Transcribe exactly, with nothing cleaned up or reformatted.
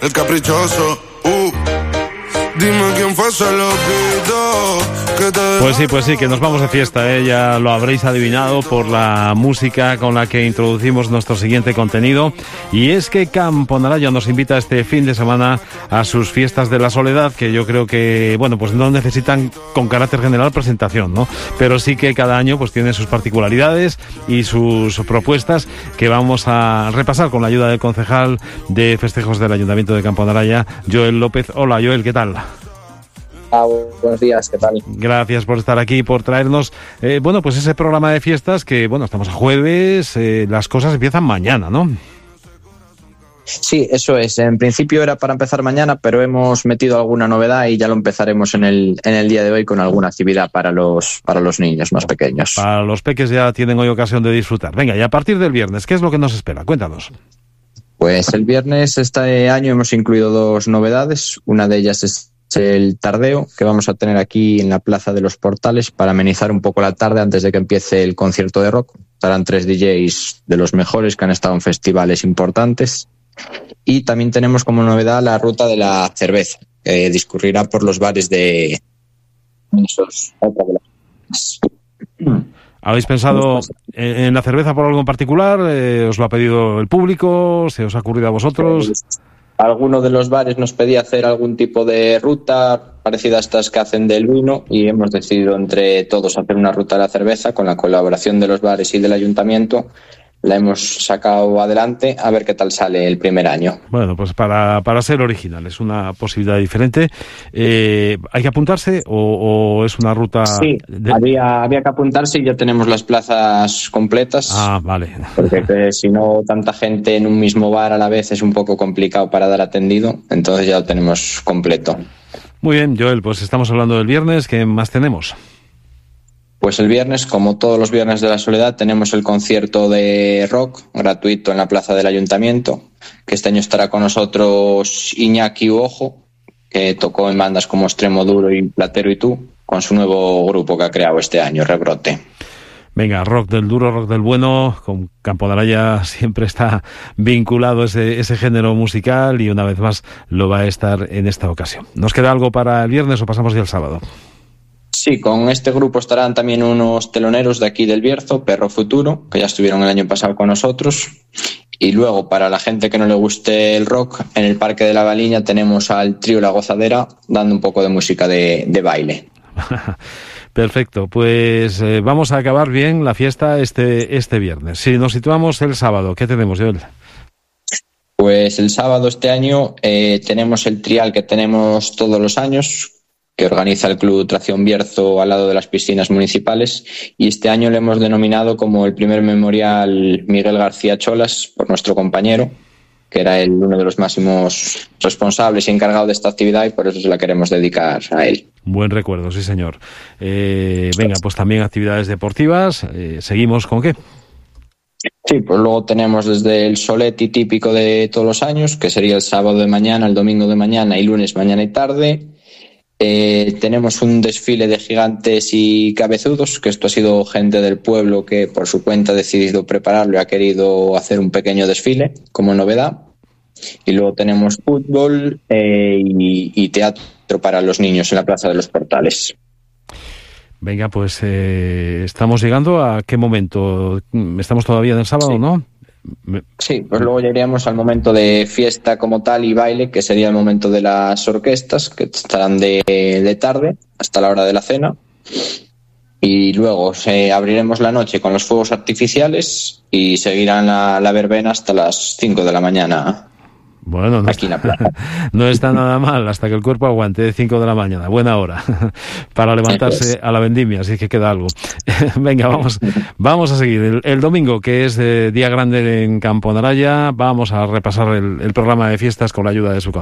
El caprichoso, uh, dime quién fue, se lo quitó. Que te... Pues sí, pues sí, que nos vamos de fiesta, ¿eh? Ya lo habréis adivinado por la música con la que introducimos nuestro siguiente contenido. Y es que Camponaraya nos invita este fin de semana a sus fiestas de la soledad, que yo creo que, bueno, pues no necesitan con carácter general presentación, ¿no? Pero sí que cada año pues tiene sus particularidades y sus propuestas que vamos a repasar con la ayuda del concejal de festejos del Ayuntamiento de Camponaraya, Joel López. Hola, Joel, ¿qué tal? Ah, buenos días, ¿qué tal? Gracias por estar aquí, por traernos, eh, bueno, pues ese programa de fiestas que, bueno, estamos a jueves, eh, las cosas empiezan mañana, ¿no? Sí, eso es. En principio era para empezar mañana, pero hemos metido alguna novedad y ya lo empezaremos en el en el día de hoy con alguna actividad para los para los niños más pequeños. Para los peques ya tienen hoy ocasión de disfrutar. Venga, y a partir del viernes, ¿qué es lo que nos espera? Cuéntanos. Pues el viernes este año hemos incluido dos novedades. Una de ellas es el tardeo que vamos a tener aquí en la Plaza de los Portales para amenizar un poco la tarde antes de que empiece el concierto de rock. Estarán tres D Js de los mejores que han estado en festivales importantes. Y también tenemos como novedad la ruta de la cerveza, que discurrirá por los bares de esos. ¿Habéis pensado en la cerveza por algo en particular? Eh, ¿Os lo ha pedido el público? ¿Se os ha ocurrido a vosotros? Alguno de los bares nos pedía hacer algún tipo de ruta parecida a estas que hacen del vino y hemos decidido entre todos hacer una ruta de la cerveza con la colaboración de los bares y del ayuntamiento. La hemos sacado adelante a ver qué tal sale el primer año. Bueno, pues para, para ser original, es una posibilidad diferente. Eh, ¿Hay que apuntarse o, o es una ruta...? Sí, de... había, había que apuntarse y ya tenemos las plazas completas. Ah, vale. Porque que, si no, tanta gente en un mismo bar a la vez es un poco complicado para dar atendido, entonces ya lo tenemos completo. Muy bien, Joel, pues estamos hablando del viernes. ¿Qué más tenemos? Pues el viernes, como todos los viernes de la soledad, tenemos el concierto de rock gratuito en la plaza del Ayuntamiento, que este año estará con nosotros Iñaki Uojo, que tocó en bandas como Extremo Duro y Platero y Tú, con su nuevo grupo que ha creado este año, Rebrote. Venga, rock del duro, rock del bueno, con Camponaraya siempre está vinculado ese, ese género musical y una vez más lo va a estar en esta ocasión. ¿Nos queda algo para el viernes o pasamos ya al sábado? Sí, con este grupo estarán también unos teloneros de aquí del Bierzo, Perro Futuro, que ya estuvieron el año pasado con nosotros. Y luego, para la gente que no le guste el rock, en el Parque de la Baliña tenemos al trío La Gozadera dando un poco de música de, de baile. Perfecto, pues eh, vamos a acabar bien la fiesta este, este viernes. Si nos situamos el sábado, ¿qué tenemos, Joel? Pues el sábado este año eh, tenemos el trial que tenemos todos los años, que organiza el Club Tracción Bierzo al lado de las piscinas municipales, y este año le hemos denominado como el primer memorial Miguel García Cholas por nuestro compañero, que era el, uno de los máximos responsables y encargado de esta actividad, y por eso se la queremos dedicar a él. Buen recuerdo, sí señor. Eh, venga, pues también actividades deportivas. Eh, ¿Seguimos con qué? Sí, pues luego tenemos desde el Soleti típico de todos los años, que sería el sábado de mañana, el domingo de mañana y lunes mañana y tarde. Eh, tenemos un desfile de gigantes y cabezudos, que esto ha sido gente del pueblo que por su cuenta ha decidido prepararlo y ha querido hacer un pequeño desfile como novedad. Y luego tenemos fútbol eh, y, y teatro para los niños en la Plaza de los Portales. Venga, pues eh, estamos llegando a qué momento. Estamos todavía en el sábado, sí. ¿no? Sí, pues luego llegaríamos al momento de fiesta como tal y baile, que sería el momento de las orquestas, que estarán de, de tarde hasta la hora de la cena. Y luego se abriremos la noche con los fuegos artificiales y seguirán la, la verbena hasta las cinco de la mañana. Bueno, no aquí está, en la plaza. No está nada mal hasta que el cuerpo aguante de cinco de la mañana. Buena hora para levantarse a la vendimia, así que queda algo. Venga, vamos, vamos a seguir. El, el domingo, que es eh, día grande en Camponaraya, vamos a repasar el, el programa de fiestas con la ayuda de su